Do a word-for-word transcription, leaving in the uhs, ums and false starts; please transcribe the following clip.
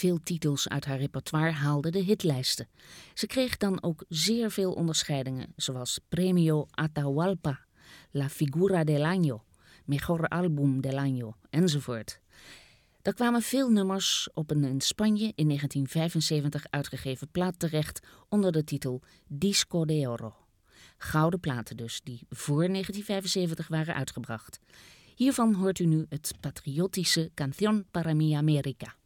Veel titels uit haar repertoire haalden de hitlijsten. Ze kreeg dan ook zeer veel onderscheidingen, zoals Premio Atahualpa, La Figura del Año, Mejor Álbum del Año enzovoort. Er kwamen veel nummers op een in Spanje in negentien vijfenzeventig uitgegeven plaat terecht onder de titel Disco de Oro. Gouden platen dus, die voor negentien vijfenzeventig waren uitgebracht. Hiervan hoort u nu het patriotische Canción para mi América.